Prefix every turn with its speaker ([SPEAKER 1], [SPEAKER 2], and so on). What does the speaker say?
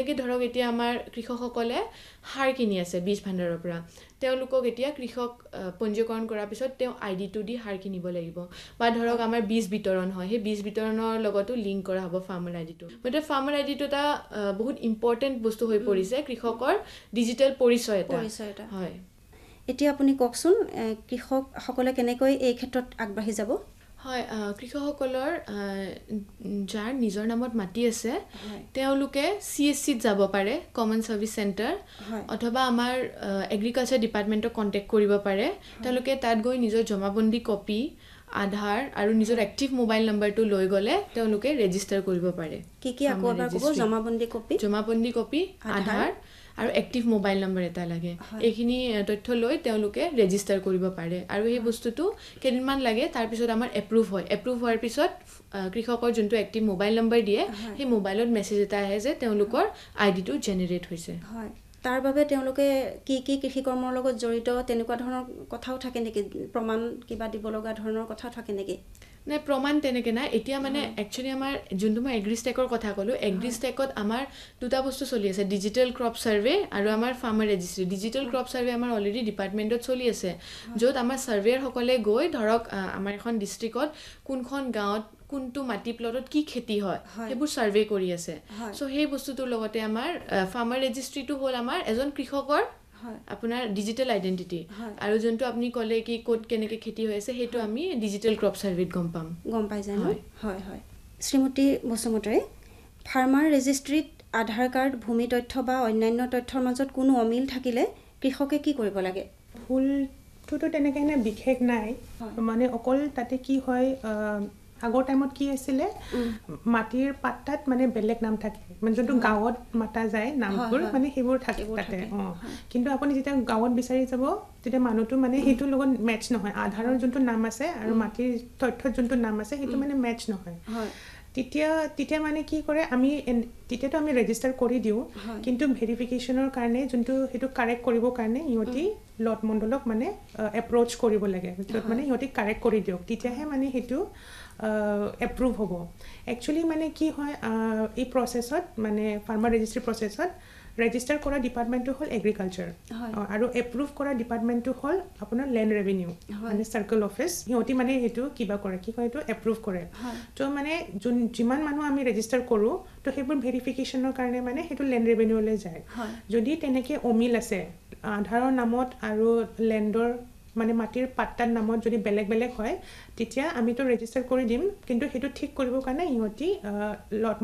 [SPEAKER 1] যেনেকৈ ধৰক এতিয়া আমাৰ কৃষকসকলে সাৰ কিনি আছে বীজ ভাণ্ডাৰৰ পৰা তেওঁলোকক এতিয়া কৃষক পঞ্জীকৰণ কৰাৰ পিছত তেওঁ আইডিটো দি সাৰ কিনিব লাগিব বা ধৰক আমাৰ বীজ বিতৰণ হয় সেই বীজ বিতৰণৰ লগতো লিংক কৰা হ'ব ফাৰ্মাৰ আইডিটো গতিকে ফাৰ্মাৰ আইডিটো এটা বহুত ইম্পৰ্টেণ্ট বস্তু হৈ পৰিছে কৃষকৰ ডিজিটেল পৰিচয় এটা হয়
[SPEAKER 2] এতিয়া আপুনি কওকচোন কৃষকসকলে কেনেকৈ এই ক্ষেত্ৰত আগবাঢ়ি যাব
[SPEAKER 1] হয় কৃষকসকলৰ যাৰ নিজৰ নামত মাটি আছে তেওঁলোকে CSCত যাব পাৰে কমন সাৰ্ভিস সেন্টাৰ অথবা আমাৰ এগ্ৰিকালচাৰ ডিপাৰ্টমেণ্টক কন্টেক্ট কৰিব পাৰে তেওঁলোকে তাত গৈ নিজৰ জমাবন্দী কপি আধাৰ আৰু নিজৰ এক্টিভ মোবাইল নম্বৰটো লৈ গলে তেওঁলোকে ৰেজিষ্টাৰ কৰিব পাৰে
[SPEAKER 2] কি আকৌ এবাৰ ক'ব
[SPEAKER 1] জমাবন্দী কপি আধাৰ আৰু এক্টিভ মোবাইল নম্বৰ এটা লাগে এইখিনি তথ্য লৈ তেওঁলোকে ৰেজিষ্টাৰ কৰিব পাৰে আৰু এই বস্তুটো কেইদিনমান লাগে তাৰ পিছত আমাৰ এপ্ৰুভ হোৱাৰ পিছত কৃষকৰ যোনটো এক্টিভ মোবাইল নম্বৰ দিয়ে সেই মোবাইলত মেছেজ এটা আহে যে তেওঁলোকৰ আইডিটো জেনেৰেট হৈছে
[SPEAKER 2] হয় তাৰ বাবে তেওঁলোকে কি কৃষি কৰ্মৰ লগত জড়িত তেনেকুৱা ধৰণৰ কথাও থাকে নেকি প্ৰমাণ কিবা দিব লগা ধৰণৰ কথা থাকে নেকি
[SPEAKER 1] নাই প্ৰমাণ তেনেকৈ নাই এতিয়া মানে একচুৱেলি আমাৰ যোনটো মই এগ্ৰিষ্টেকৰ কথা ক'লোঁ এগ্ৰিষ্টেকত আমাৰ দুটা বস্তু চলি আছে ডিজিটেল ক্ৰপ ছাৰ্ভে আৰু আমাৰ farmer registry digital crop survey আমাৰ অলৰেডি ডিপাৰ্টমেণ্টত চলি আছে য'ত আমাৰ ছাৰ্ভেয়াৰসকলে গৈ ধৰক আমাৰ এখন ডিষ্ট্ৰিক্টত কোনখন গাঁৱত কোনটো মাটি প্লটত কি খেতি হয় সেইবোৰ ছাৰ্ভে কৰি আছে চ' সেই বস্তুটোৰ লগতে আমাৰ ফাৰ্মাৰ ৰেজিষ্ট্ৰিটো হ'ল আমাৰ এজন কৃষকৰ আপোনাৰ ডিজিটেল আইডেন্টিটি আৰু যোনটো আপুনি ক'লে কি ক'ত কেনেকৈ খেতি হৈ আছে সেইটো আমি ডিজিটেল ক্ৰপ ছাৰ্ভেত গম পাই
[SPEAKER 2] যায় হয় শ্ৰীমতী বসুমতাৰী ফাৰ্মাৰ ৰেজিষ্ট্ৰিত আধাৰ কাৰ্ড ভূমি তথ্য বা অন্যান্য তথ্যৰ মাজত কোনো অমিল থাকিলে কৃষকে কি কৰিব লাগে
[SPEAKER 3] ভুলটোতো তেনেকৈ বিশেষ নাই মানে অকল তাতে কি হয় আগৰ টাইমত কি আছিলে মাটিৰ পাত্তাত মানে বেলেগ নাম থাকে মানে যোনটো গাঁৱত মাতা যায় নামবোৰ মানে সেইবোৰ থাকে তাতে কিন্তু আপুনি যেতিয়া গাঁৱত বিচাৰি যাব তেতিয়া মানুহটো মানে সেইটোৰ লগত মেচ নহয় আধাৰৰ যোনটো নাম আছে আৰু মাটিৰ তথ্যত যোনটো নাম আছে সেইটো মানে মেচ নহয় তেতিয়া মানে কি কৰে তেতিয়াতো আমি ৰেজিষ্টাৰ কৰি দিওঁ কিন্তু ভেৰিফিকেশ্যনৰ কাৰণে যোনটো সেইটো কাৰেক্ট কৰিবৰ কাৰণে ইহঁতি লট মণ্ডলক মানে এপ্ৰ'চ কৰিব লাগে য'ত মানে ইহঁতি কাৰেক্ট কৰি দিয়ক তেতিয়াহে মানে সেইটো এপ্ৰুভ হ'ব একচুৱেলি মানে কি হয় এই প্ৰচেছত মানে ফাৰ্মাৰ ৰেজিষ্ট্ৰি প্ৰচেছত ৰেজিষ্টাৰ কৰা ডিপাৰ্টমেণ্টটো হ'ল এগ্ৰিকালচাৰ আৰু এপ্ৰুভ কৰা ডিপাৰ্টমেণ্টটো হ'ল আপোনাৰ লেণ্ড ৰেভিনিউ মানে চাৰ্কল অফিচ সিহঁতি মানে সেইটো কিবা কৰে কি কয় এইটো এপ্ৰুভ কৰে তো মানে যিমান মানুহ আমি ৰেজিষ্টাৰ কৰোঁ তো সেইবোৰ ভেৰিফিকেশ্যনৰ কাৰণে মানে সেইটো লেণ্ড ৰেভিনিউলৈ যায় যদি তেনেকৈ অমিল আছে আধাৰৰ নামত আৰু লেণ্ডৰ মানে মাটিৰ পাত্তাৰ নামত যদি বেলেগ বেলেগ হয় তেতিয়া আমিতো ৰেজিষ্টাৰ কৰি দিম কিন্তু সেইটো ঠিক কৰিবৰ কাৰণে ইহঁতি লট